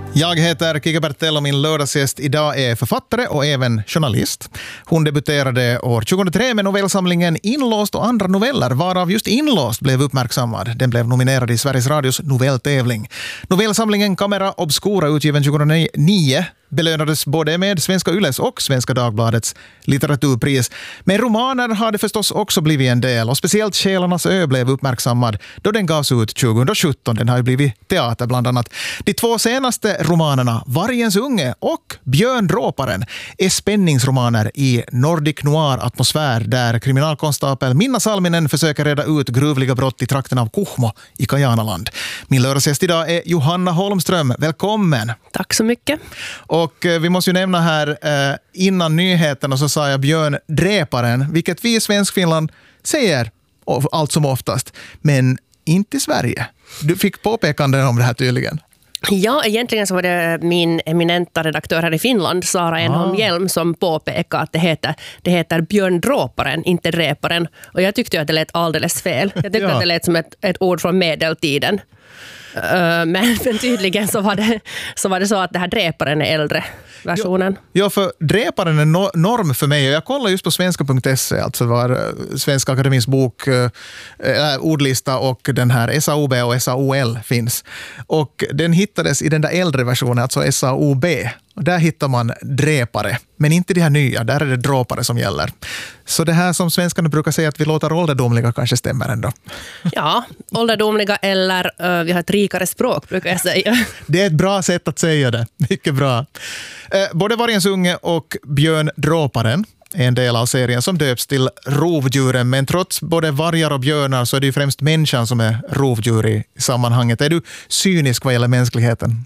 Jag heter Kika Bertell och min lördagsgäst idag är författare och även journalist. Hon debuterade år 2003 med novellsamlingen Inlåst och andra noveller, varav just Inlåst blev uppmärksammad. Den blev nominerad i Sveriges Radios novelltävling. Novellsamlingen Camera Obscura, utgiven 2009, belönades både med Svenska Yles och Svenska Dagbladets litteraturpris. Men romaner har det förstås också blivit en del, och speciellt Själarnas ö blev uppmärksammad då den gavs ut 2017. Den har ju blivit teater bland annat. De två senaste romanerna, Vargens unge och Björndråparen, är spänningsromaner i Nordic noir-atmosfär där kriminalkonstapel Minna Salminen försöker reda ut gruvliga brott i trakten av Kuhmo i Kajanaland. Min lördagsgäst idag är Johanna Holmström. Välkommen! Tack så mycket. Och vi måste ju nämna här, innan nyheterna så sa jag Björndräparen, vilket vi i Svenskfinland säger allt som oftast, men inte i Sverige. Du fick påpekanden om det här tydligen. Ja, egentligen så var det min eminenta redaktör här i Finland, Sara Enholm Hjelm, som påpekade att det heter Björndråparen, inte dräparen. Och jag tyckte att det lät alldeles fel. Jag tyckte att det lät som ett ord från medeltiden. Men tydligen så var det så att det här dräparen är äldre versionen. Ja, för dräparen är norm för mig. Jag kollar just på svenska.se, alltså var Svenska Akademins bok ordlista och den här SAOB och SAOL finns. Och den hittades i den där äldre versionen, alltså SAOB. Och där hittar man dräpare, men inte de här nya, där är det dråpare som gäller. Så det här som svenskarna brukar säga att vi låter ålderdomliga kanske stämmer ändå. Ja, ålderdomliga eller vi har ett rikare språk brukar jag säga. Det är ett bra sätt att säga det, mycket bra. Både Vargens unge och Björndråparen är en del av serien som döps till rovdjuren, men trots både vargar och björnar så är det ju främst människan som är rovdjur i sammanhanget. Är du cynisk vad gäller mänskligheten?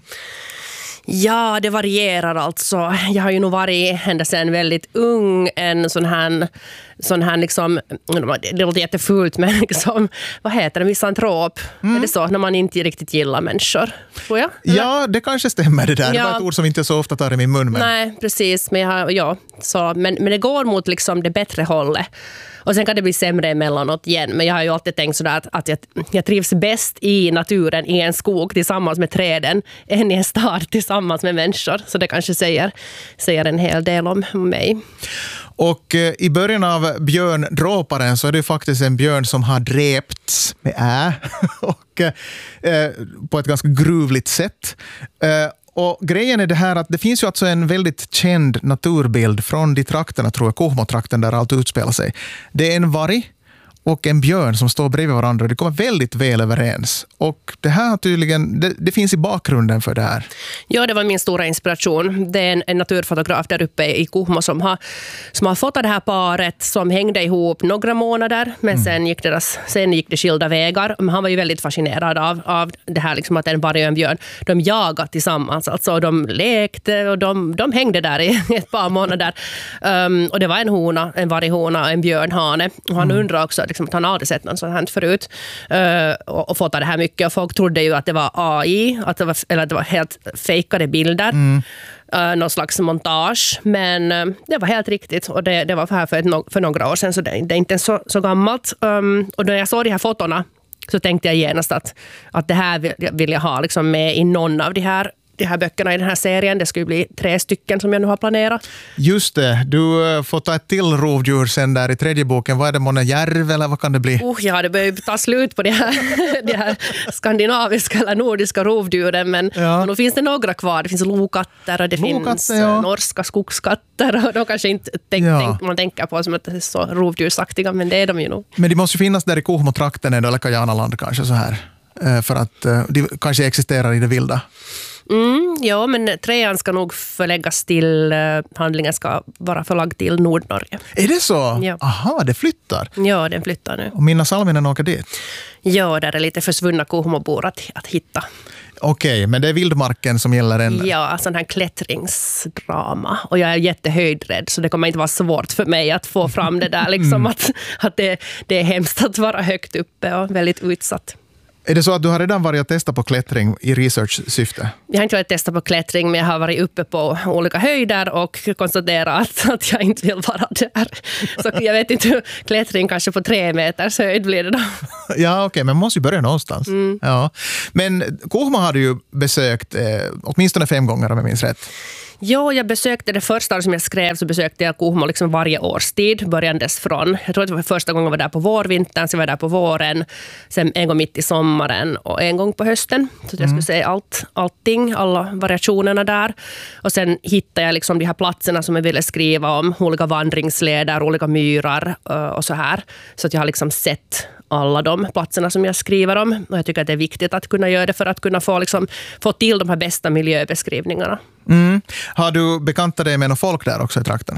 Ja, det varierar alltså. Jag har ju nog varit ända sedan väldigt ung en sån här liksom, det låter jättefult, men liksom, vad heter det, misantrop? Är det så, när man inte riktigt gillar människor? Tror jag? Eller? Ja, det kanske stämmer det där. Ja. Det var ett ord som inte så ofta tar i min mun. Men... Nej, precis. Men, men det går mot liksom det bättre hållet. Och sen kan det bli sämre emellanåt igen. Men jag har ju alltid tänkt sådär att jag trivs bäst i naturen, i en skog tillsammans med träden, än i en stad tillsammans med människor. Så det kanske säger en hel del om mig. Och i början av Björndråparen så är det faktiskt en björn som har dräpts med och på ett ganska gruvligt sätt. Och grejen är det här att det finns ju alltså en väldigt känd naturbild från de trakterna, tror jag, Kuhmo-trakten där allt utspelar sig. Det är en varg och en björn som står bredvid varandra. Det kommer väldigt väl överens. Och det här har tydligen, det finns i bakgrunden för det här. Ja, det var min stora inspiration. Det är en naturfotograf där uppe i Kuhmo som har fotat det här paret som hängde ihop några månader. Men sen gick det skilda vägar. Men han var ju väldigt fascinerad av det här liksom, att en varg och en björn, de jagade tillsammans. Alltså de lekte och de hängde där i ett par månader. Och det var en varghona och en björnhane. Och han undrar också att han aldrig sett någon sån här förut och fått det här mycket. Och folk trodde ju att det var AI, att det var helt fejkade bilder. Någon slags montage. Men det var helt riktigt. Och det var här för några år sedan, så det är inte så gammalt. Och när jag såg de här fotona så tänkte jag genast att det här vill jag ha liksom med i någon av de här böckerna i den här serien. Det skulle bli 3 stycken som jag nu har planerat. Just det. Du får ta ett till rovdjur sen där i tredje boken. Vad är det, månne järv eller vad kan det bli? Ja, det börjar ta slut på de här skandinaviska eller nordiska rovdjuren. Men nu finns det några kvar. Det finns lokatter och det finns norska skogskatter. Och de kanske inte man tänker på som att det är så rovdjursaktiga, men det är de ju nog. Men de måste ju finnas där i Kuhmo-trakten eller Kajanaland kanske så här. För att de kanske existerar i det vilda. Ja, men 3:an ska nog förläggas till, handlingen ska vara förlagd till Nordnorge. Är det så? Ja. Aha, det flyttar. Ja, den flyttar nu. Och Minna Salminen åker dit? Ja, där är lite försvunna Kuhmobor att hitta. Okej, men det är vildmarken som gäller än? Ja, sån här klättringsdrama. Och jag är jättehöjdrädd, så det kommer inte vara svårt för mig att få fram det där liksom att det är hemskt att vara högt uppe och väldigt utsatt. Är det så att du har redan varit och testat på klättring i research-syfte? Jag har inte varit testat på klättring, men jag har varit uppe på olika höjder och konstaterat att jag inte vill vara där. Så jag vet inte, klättring kanske på 3 meters höjd blir det då. Ja, okej, men man måste ju börja någonstans. Ja. Men Kuhmo har du ju besökt åtminstone 5 gånger om jag minns rätt. Jo, jag besökte det första som jag skrev, så besökte jag Kuhmo liksom varje årstid, börjandes från. Jag tror att det var första gången jag var där på vårvintern, så jag var där på våren, sen en gång mitt i sommaren och en gång på hösten. Så jag skulle se allting, alla variationerna där. Och sen hittade jag liksom de här platserna som jag ville skriva om, olika vandringsleder, olika myrar och så här. Så att jag har liksom sett alla de platserna som jag skriver om. Och jag tycker att det är viktigt att kunna göra det för att kunna få till de här bästa miljöbeskrivningarna. Har du bekantat dig med någon folk där också i trakterna?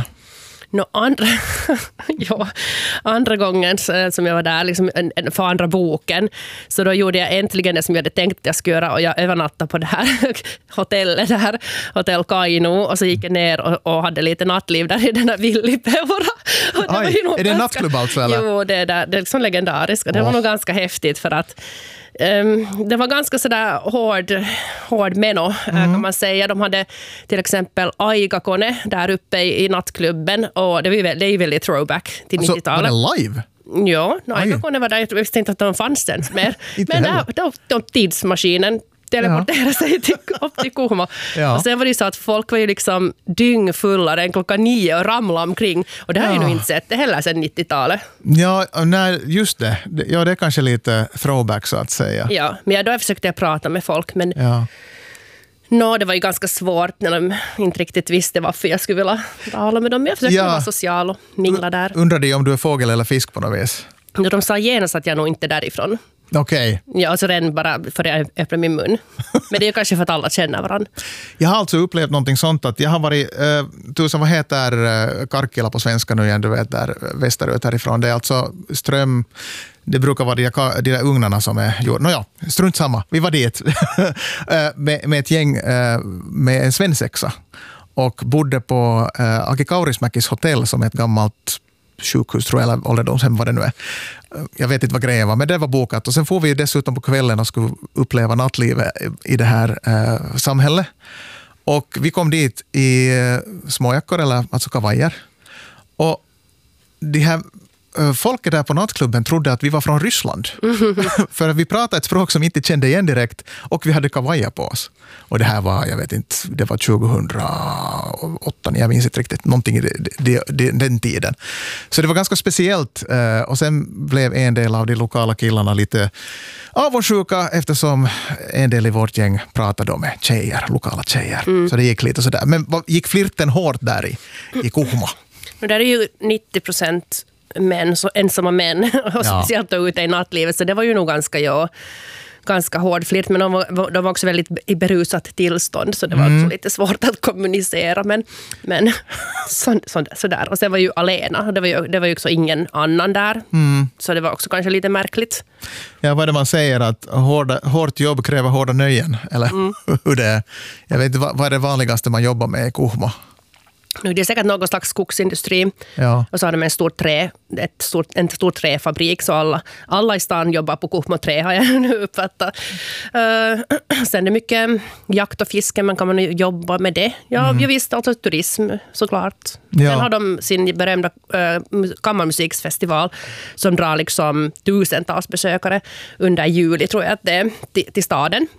Andra gången som jag var där liksom för andra boken, så då gjorde jag äntligen det som jag hade tänkt att jag skulle göra, och jag övernattade på det här hotellet där, Hotell Kaino, och så gick jag ner och hade lite nattliv där i den här Villipeura. Är det en nattklubb alltså? Eller? Jo, det är liksom legendariskt, och det var nog ganska häftigt för att det var ganska sådär hård meno kan man säga. De hade till exempel Aikakone där uppe i nattklubben, och det är ju väldigt throwback till 90-talet. Var det live? Ja, Aikakone var där. Jag visste inte att de fanns ens mer. Men de tidsmaskinen teleportera sig upp till Kuhmo. Ja. Och sen var det så att folk var ju liksom dyngfulla än 9:00 och ramlade omkring. Och det har jag ju inte sett det heller sedan 90-talet. Ja, nej, just det. Ja, det är kanske lite throwback så att säga. Ja, men då försökte jag prata med folk. Men det var ju ganska svårt när de inte riktigt visste varför jag skulle vilja tala med dem. Jag försökte vara social och mingla där. Undrade om du är fågel eller fisk på något vis? De sa genast att jag nog inte är därifrån. Okej. Ja, alltså redan bara för att jag öppnar min mun. Men det är kanske för att alla känner varandra. Jag har alltså upplevt någonting sånt att jag har varit, tusen vad heter Karkkila på svenska nu igen, du vet, där västerut härifrån. Det är alltså ström, det brukar vara de där ugnarna som är gjorda. Nåja, strunt samma. Vi var dit med ett gäng med en svensexa och bodde på Aki Kaurismäkis hotell som är ett gammalt sjukhus tror jag, eller ålderdomshem vad det nu är. Jag vet inte vad grejen var, men det var bokat. Och sen får vi dessutom på kvällen och skulle uppleva nattlivet i det här samhället. Och vi kom dit i småjackor, eller alltså kavajer. Och de här folket där på nattklubben trodde att vi var från Ryssland. För att vi pratade ett språk som inte kände igen direkt, och vi hade kavajer på oss. Och det här var, jag vet inte, det var 2008, jag minns inte riktigt, någonting i den tiden. Så det var ganska speciellt, och sen blev en del av de lokala killarna lite avundsjuka eftersom en del i vårt gäng pratade med lokala tjejer. Så det gick lite sådär. Men gick flirten hårt där i Kuhmo? Det där är ju 90% män, så ensamma män, och speciellt då ute i nattlivet, så det var ju nog ganska hård flirt, men de var också väldigt i berusat tillstånd, så det var också lite svårt att kommunicera, men sådär. Och sen var ju alena, det var ju också ingen annan där, så det var också kanske lite märkligt. Ja, vad är det man säger, att hårt jobb kräver hårda nöjen, eller hur det är? Jag vet inte, vad är det vanligaste man jobbar med i Kuhmo? Det är säkert någon slags skogsindustri. Ja. Och så har de en stor träfabrik, så alla i stan jobbar på Kuhmo trä, har jag nu uppfattat. Sen är det mycket jakt och fiske, man kan man jobba med det. Ja, jag visste alltså turism såklart. Ja. Sen har de sin berömda kammarmusiksfestival som drar liksom tusentals besökare under juli, tror jag att det är, till staden.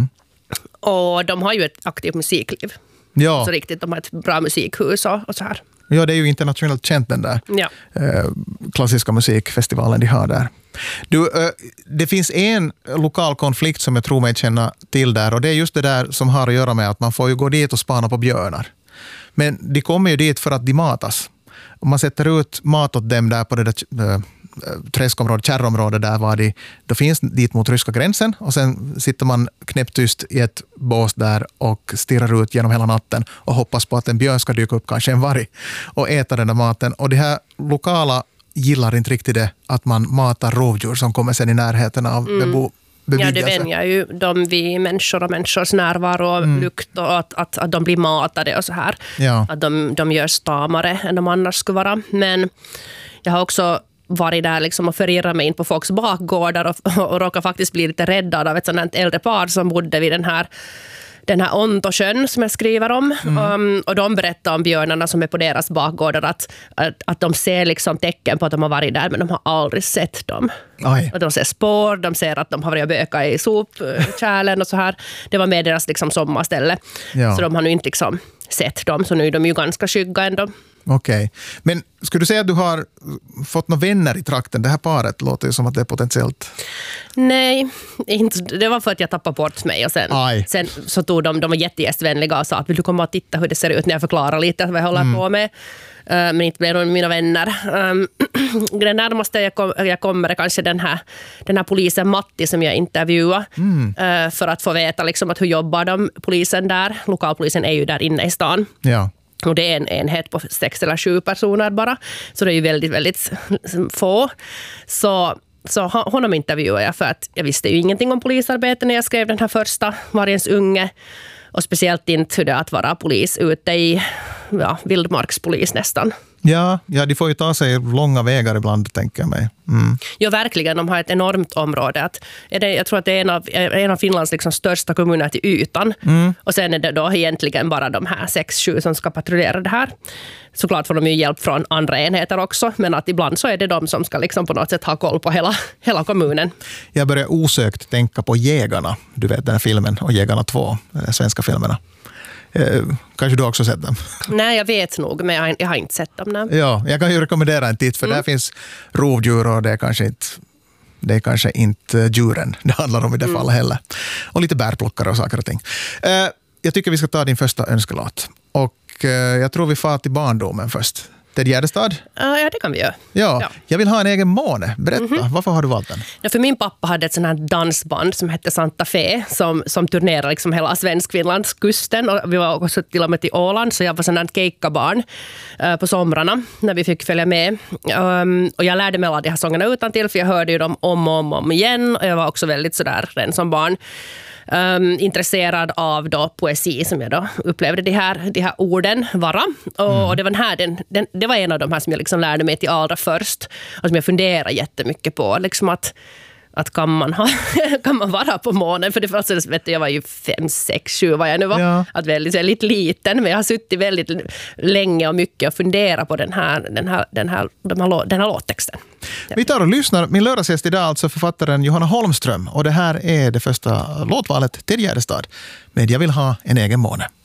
Och de har ju ett aktivt musikliv. Ja. Så riktigt, de har ett bra musikhus och så här. Ja, det är ju internationellt känt, den där klassiska musikfestivalen de har där. Det finns en lokal konflikt som jag tror mig känna till där, och det är just det där som har att göra med att man får ju gå dit och spana på björnar. Men de kommer ju dit för att de matas. Och man sätter ut mat åt dem där på det där träskområdet, kärrområde där då finns dit mot ryska gränsen, och sen sitter man knäpptyst i ett bås där och stirrar ut genom hela natten och hoppas på att en björn ska dyka upp, kanske en varg, och äta den där maten. Och det här lokala gillar inte riktigt det, att man matar rovdjur som kommer sen i närheten av bebyggelse. Ja, det vänjer ju de vid människor och människors närvaro och lukt, och att de blir matade och så här. Ja. Att de görs tamare än de annars skulle vara. Men jag har också varit där liksom och förirrat mig in på folks bakgårdar och råkade faktiskt bli lite räddad av ett sådant äldre par som bodde vid den här Ontosjön som jag skriver om. Och de berättar om björnarna som är på deras bakgårdar att de ser liksom tecken på att de har varit där, men de har aldrig sett dem. Och de ser spår, de ser att de har varit och böka i sopkärlen och så här. Det var med deras liksom sommarställe. Ja. Så de har nu inte liksom sett dem, så nu är de ju ganska skygga ändå. Okej. Men skulle du säga att du har fått några vänner i trakten? Det här paret låter ju som att det är potentiellt. Nej, inte. Det var för att jag tappade bort mig. Och sen så tog de var jättegästvänliga och sa att vill du komma och titta hur det ser ut när jag förklarar lite vad jag håller på med. Men inte blev de mina vänner. Det närmaste jag kommer är kanske den här polisen Matti som jag intervjuade för att få veta liksom att hur jobbar de polisen där. Lokalpolisen är ju där inne i stan. Ja. Och det är en enhet på 6 eller 7 personer bara. Så det är ju väldigt, väldigt få. Så honom intervjuade jag för att jag visste ju ingenting om polisarbete när jag skrev den här första Vargens unge. Och speciellt inte hur det är att vara polis ute i vildmarkspolis nästan. Ja, de får ju ta sig långa vägar ibland, tänker jag mig. Ja, verkligen. De har ett enormt område. Jag tror att det är en av Finlands liksom största kommuner till ytan. Och sen är det då egentligen bara de här 6-7 som ska patrullera det här. Såklart får de ju hjälp från andra enheter också, men att ibland så är det de som ska liksom på något sätt ha koll på hela kommunen. Jag börjar osökt tänka på Jägarna. Du vet den här filmen, och Jägarna 2, de svenska filmerna. Kanske du också sett dem? Nej, jag vet nog, men jag har inte sett dem. Nej. Ja, jag kan ju rekommendera en titt, för där finns rovdjur och det är kanske inte djuren det handlar om i det fallet heller. Och lite bärplockare och saker och ting. Jag tycker vi ska ta din första önskelåt. Och jag tror vi far till barndomen först. Ted Gärdestad? Ja, det kan vi göra. Ja. Jag vill ha en egen måne. Berätta, varför har du valt den? Ja, för min pappa hade ett sånt här dansband som hette Santa Fe som turnerade liksom hela Svenskfinlandskusten. Och vi var också till och med till Åland, så jag var sån här keikkabarn på somrarna när vi fick följa med. Och jag lärde mig alla de här sångerna utantill, för jag hörde ju dem om igen. Och jag var också väldigt sådär redan som barn. Intresserad av då poesi som jag då upplevde de här orden vara. Och det var det var en av de här som jag liksom lärde mig till allra först och som jag funderade jättemycket på. Liksom att kan man vara på månen? För det första, vet du, jag var ju 5, 6, 7 var jag nu var. Ja. Att väldigt liten, men jag har suttit väldigt länge och mycket och funderat på den här låttexten. Ja. Vi tar och lyssnar. Min lördagsgäst idag är alltså författaren Johanna Holmström, och det här är det första låtvalet, Ted Gärdestad med Jag vill ha en egen måne.